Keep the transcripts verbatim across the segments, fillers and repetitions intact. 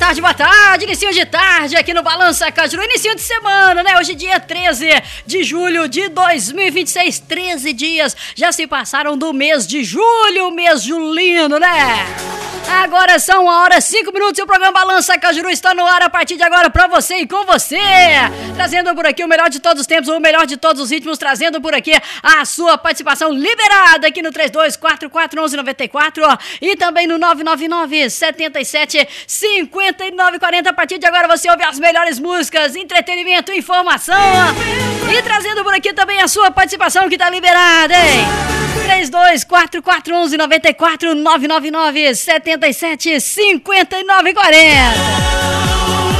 tarde, boa tarde, inicinho de tarde aqui no Balança Cajuru, inicinho de semana, né? Hoje dia treze de julho de dois mil e vinte e seis, treze dias já se passaram do mês de julho, mês julino, né? Agora são uma hora e cinco minutos e o programa Balança Cajuru está no ar a partir de agora pra você e com você. Trazendo por aqui o melhor de todos os tempos, o melhor de todos os ritmos, trazendo por aqui a sua participação liberada aqui no três dois quatro quatro um um nove quatro e também no nove nove nove, sete sete, cinco nove quatro zero. A partir de agora você ouve as melhores músicas, entretenimento, informação e trazendo por aqui também a sua participação que tá liberada, hein? três dois quatro quatro um um nove quatro, nove nove nove, sete sete, cinco nove quatro zero.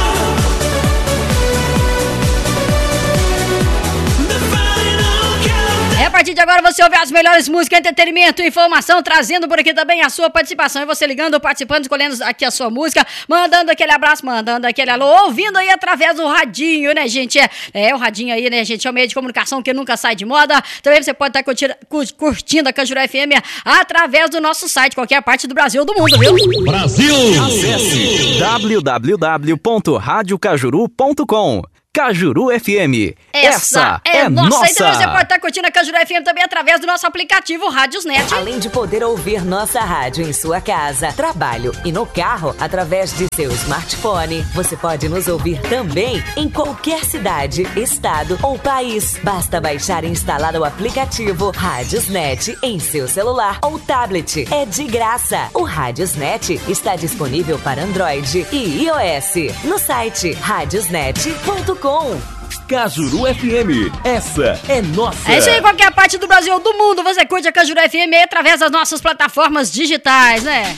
É a partir de agora você ouve as melhores músicas, entretenimento, informação, trazendo por aqui também a sua participação. E você ligando, participando, escolhendo aqui a sua música, mandando aquele abraço, mandando aquele alô, ouvindo aí através do radinho, né, gente? É, é o radinho aí, né, gente? É o meio de comunicação que nunca sai de moda. Também você pode estar curtindo, curtindo a Cajuru F M através do nosso site, qualquer parte do Brasil ou do mundo, viu? Brasil! Acesse w w w ponto rádio cajuru ponto com. Cajuru F M, essa, essa é, é nossa. nossa. Então você pode estar curtindo a Cajuru F M também através do nosso aplicativo Rádiosnet. Além de poder ouvir nossa rádio em sua casa, trabalho e no carro, através de seu smartphone, você pode nos ouvir também em qualquer cidade, estado ou país. Basta baixar e instalar o aplicativo Rádiosnet em seu celular ou tablet. É de graça. O Rádiosnet está disponível para Android e iOS no site rádiosnet ponto com. Com Cajuru F M, essa é nossa. É isso aí, em qualquer parte do Brasil ou do mundo, você curte a Cajuru F M através das nossas plataformas digitais, né?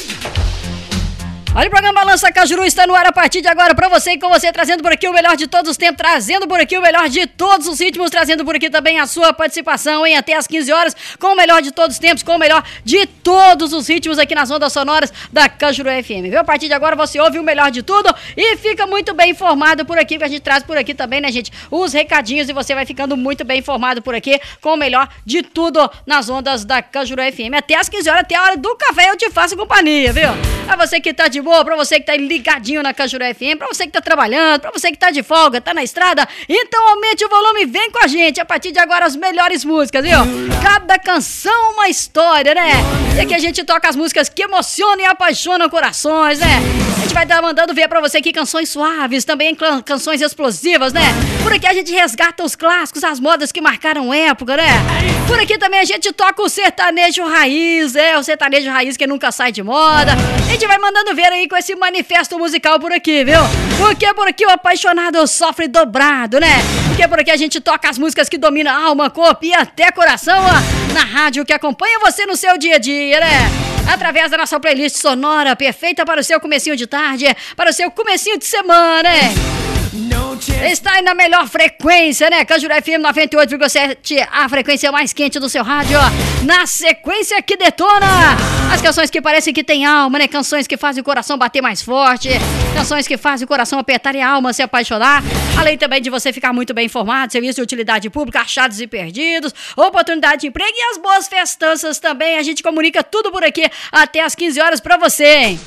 Olha, o programa Balança Cajuru está no ar a partir de agora pra você e com você, trazendo por aqui o melhor de todos os tempos, trazendo por aqui o melhor de todos os ritmos, trazendo por aqui também a sua participação em até às quinze horas, com o melhor de todos os tempos, com o melhor de todos os ritmos aqui nas ondas sonoras da Cajuru F M, viu? A partir de agora você ouve o melhor de tudo e fica muito bem informado por aqui, que a gente traz por aqui também, né, gente? Os recadinhos e você vai ficando muito bem informado por aqui, com o melhor de tudo nas ondas da Cajuru F M. Até às quinze horas, até a hora do café eu te faço companhia, viu? Pra você que tá de boa, pra você que tá ligadinho na Cajuru F M, pra você que tá trabalhando, pra você que tá de folga, tá na estrada, então aumente o volume e vem com a gente. A partir de agora as melhores músicas, viu? Cada canção uma história, né? E aqui a gente toca as músicas que emocionam e apaixonam corações, né? A gente vai estar mandando ver pra você aqui canções suaves, também canções explosivas, né? Por aqui a gente resgata os clássicos, as modas que marcaram época, né? Por aqui também a gente toca o sertanejo raiz, é, o sertanejo raiz que nunca sai de moda. A gente vai mandando ver aí com esse manifesto musical por aqui, viu? Porque por aqui o apaixonado sofre dobrado, né? Porque por aqui a gente toca as músicas que dominam a alma, corpo e até coração, ó, na rádio que acompanha você no seu dia a dia, né? Através da nossa playlist sonora, perfeita para o seu comecinho de tarde, para o seu comecinho de semana, né? Está aí na melhor frequência, né? Cajuru F M noventa e oito vírgula sete, a frequência mais quente do seu rádio, ó. Na sequência que detona as canções que parecem que tem alma, né? Canções que fazem o coração bater mais forte, canções que fazem o coração apertar e a alma se apaixonar. Além também de você ficar muito bem informado, serviço de utilidade pública, achados e perdidos, oportunidade de emprego e as boas festanças também. A gente comunica tudo por aqui até às quinze horas pra você, hein?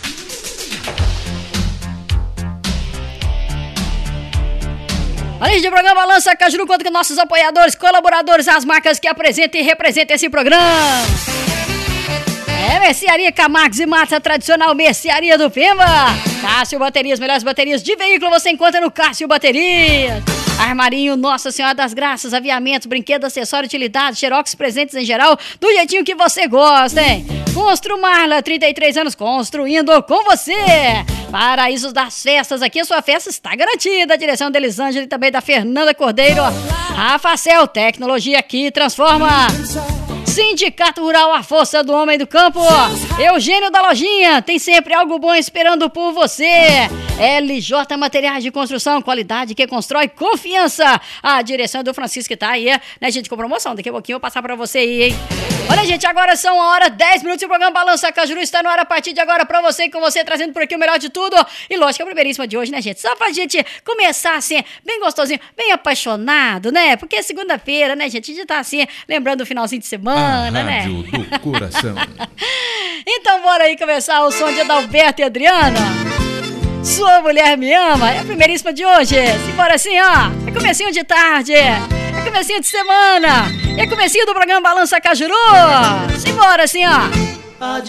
Além de programa Balança Cajuru, conta com nossos apoiadores, colaboradores, as marcas que apresentam e representam esse programa. É Mercearia Camargos e Mata, tradicional Mercearia do Pemba. Cássio Baterias, melhores baterias de veículo você encontra no Cássio Baterias. Armarinho Nossa Senhora das Graças, aviamentos, brinquedos, acessórios, utilidades, xerox, presentes em geral, do jeitinho que você gosta, hein? Constru Marla, trinta e três anos construindo com você. Paraísos das Festas, aqui a sua festa está garantida. A direção da Elisângela e também da Fernanda Cordeiro. A Facel, tecnologia que transforma. Sindicato Rural, a força do homem do campo. Eugênio da Lojinha, tem sempre algo bom esperando por você. L J Materiais de Construção, qualidade que constrói confiança. A direção do Francisco que tá aí, né, gente, com promoção. Daqui a pouquinho eu vou passar pra você aí, hein? Olha, gente, agora são a hora dez minutos e o programa Balança Cajuru está no ar a partir de agora pra você e com você, trazendo por aqui o melhor de tudo. E lógico, a primeiríssima de hoje, né, gente? Só pra gente começar assim, bem gostosinho, bem apaixonado, né? Porque segunda-feira, né, gente, a gente tá assim, lembrando o finalzinho de semana, a né? Rádio do Coração. Então bora aí começar o som de Adalberto e Adriana. Sua mulher me ama. É a primeiríssima de hoje. Simbora assim, ó. É comecinho de tarde. É comecinho de semana. É comecinho do programa Balança Cajuru. Simbora assim, ó.